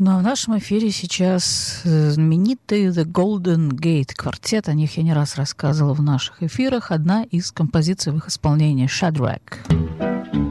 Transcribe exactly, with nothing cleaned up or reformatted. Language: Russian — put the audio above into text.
Ну а в нашем эфире сейчас знаменитый The Golden Gate квартет. О них я не раз рассказывала в наших эфирах. Одна из композиций в их исполнении — Shadrach.